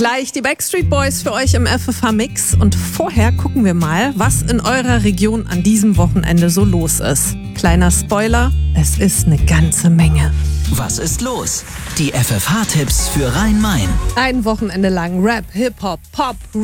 Gleich die Backstreet Boys für euch im FFH-Mix. Und vorher gucken wir mal, was in eurer Region an diesem Wochenende so los ist. Kleiner Spoiler, es ist eine ganze Menge. Was ist los? Die FFH-Tipps für Rhein-Main. Ein Wochenende lang Rap, Hip-Hop, Pop,